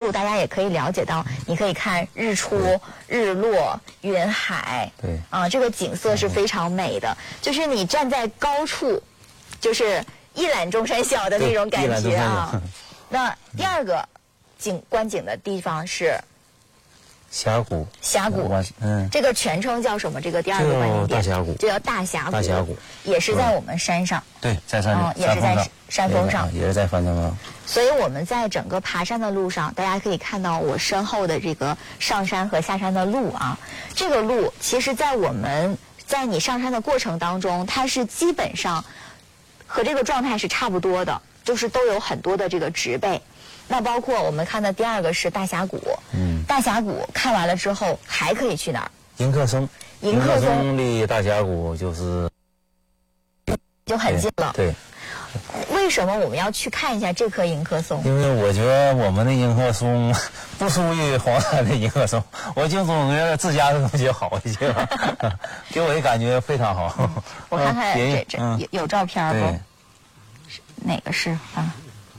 路，大家也可以了解到，你可以看日出、日落、云海， 对啊，这个景色是非常美的，就是你站在高处，就是一览众山小的那种感觉啊。那第二个观景的地方是峡谷， 这个全称叫什么？这个第二个观景点， 大峡谷， 就叫大峡谷。 大峡谷也是在我们山上， 对，在山上， 也是在山峰上， 也是在山峰上。 所以我们在整个爬山的路上，大家可以看到我身后的这个上山和下山的路啊。这个路其实，在你上山的过程当中，它是基本上和这个状态是差不多的，就是都有很多的这个植被。那包括我们看的第二个是大峡谷，大峡谷看完了之后还可以去哪儿？ 迎客松， 迎客松离大峡谷就很近了。 对。 为什么我们要去看一下这棵迎客松？ 因为我觉得我们的迎客松不输于黄山的迎客松，我就总觉得自家的东西好一些，给我的感觉非常好。 我看看这有照片不？哪个是啊？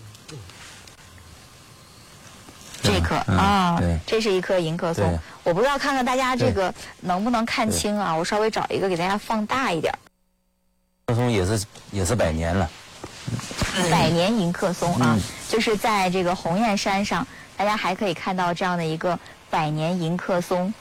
这棵啊，这是一棵迎客松，我不知道看看大家这个能不能看清啊？我稍微找一个给大家放大一点。 迎客松也是100年了。 100年迎客松啊，就是在这个鸿雁山上，大家还可以看到这样的一个100年迎客松。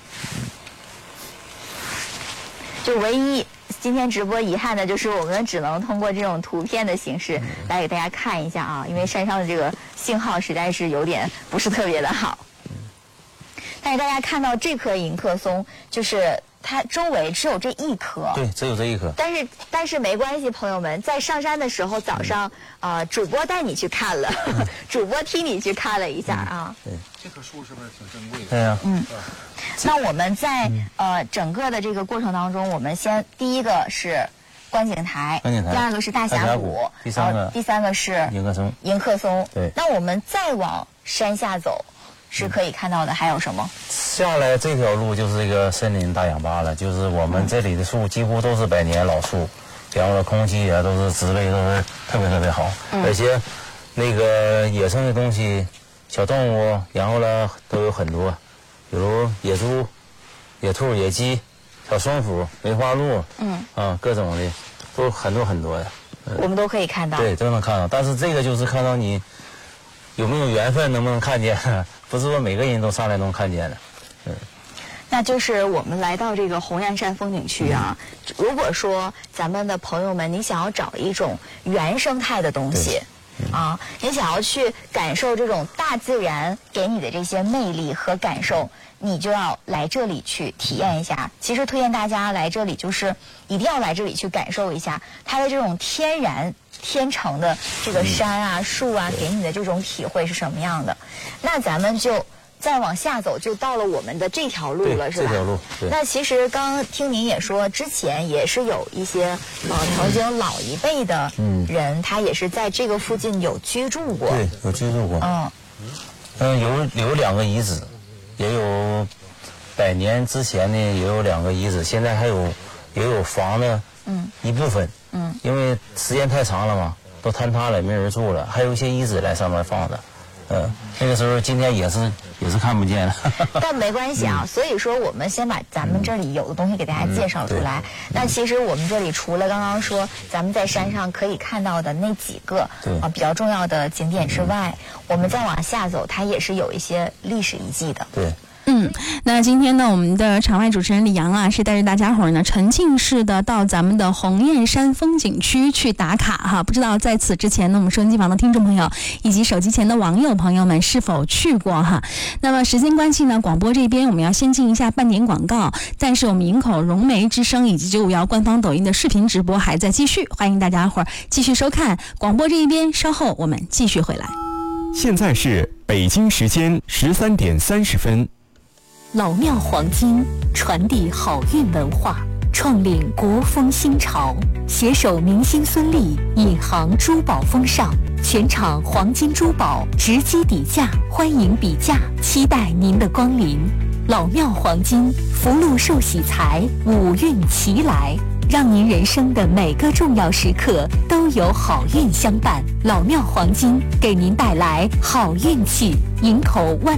就唯一今天直播遗憾的就是我们只能通过这种图片的形式来给大家看一下啊，因为山上的这个信号实在是有点不是特别的好。但是大家看到这棵迎客松，就是它周围只有这一棵， 对，只有这一棵。 但是没关系，朋友们，在上山的时候早上主播带你去看了，主播替你去看了一下啊。 对， 这棵树是不是挺珍贵的？ 对呀。 那我们在整个的这个过程当中，我们第一个是观景台，第二个是大峡谷，第三个是迎客松。 对。 那我们再往山下走，是可以看到的还有什么？ 下来这条路就是这个森林大氧吧了，就是我们这里的树几乎都是100年老树，然后呢空气也都是植被都是特别特别好，而且那个野生的东西小动物然后呢都有很多，比如野猪、野兔、野鸡、小松鼠、梅花鹿，各种的都很多的， 我们都可以看到， 对，都能看到。但是这个就是看到你有没有缘分，能不能看见，不是说每个人都上来能看见的。 那就是我们来到这个鸿雁山风景区啊，如果说咱们的朋友们，你想要找一种原生态的东西啊，你想要去感受这种大自然给你的这些魅力和感受，你就要来这里去体验一下。其实推荐大家来这里，就是一定要来这里去感受一下它的这种天然天成的这个山啊、树啊给你的这种体会是什么样的。那咱们就再往下走，就到了我们的这条路了，是吧？ 这条路。 那其实刚刚听您也说，之前也是有一些曾经老一辈的人，他也是在这个附近有居住过。 对，有居住过。有2个遗址，也有100年之前呢，也有2个遗址，现在也有房的一部分。因为时间太长了嘛，都坍塌了，没人住了，还有一些遗址在上面放着。那个时候今天也是看不见了。 但没关系啊，所以说我们先把咱们这里有的东西给大家介绍出来。那其实我们这里除了刚刚说咱们在山上可以看到的那几个比较重要的景点之外，我们再往下走，它也是有一些历史遗迹的。 对。 那今天呢，我们的场外主持人李阳啊，是带着大家伙儿呢沉浸式的到咱们的鸿雁山风景区去打卡哈。不知道在此之前呢，我们收音机旁的听众朋友以及手机前的网友朋友们是否去过哈？那么时间关系呢，广播这边我们要先进一下半点广告，但是我们营口融媒之声以及951官方抖音的视频直播还在继续，欢迎大家伙儿继续收看广播这一边，稍后我们继续回来。 现在是北京时间13点30分。 老庙黄金传递好运文化，创领国风新潮，携手明星孙俪引航珠宝风尚，全场黄金珠宝直击底价，欢迎比价，期待您的光临。老庙黄金福禄寿喜财，五运齐来，让您人生的每个重要时刻都有好运相伴。老庙黄金给您带来好运气，营口万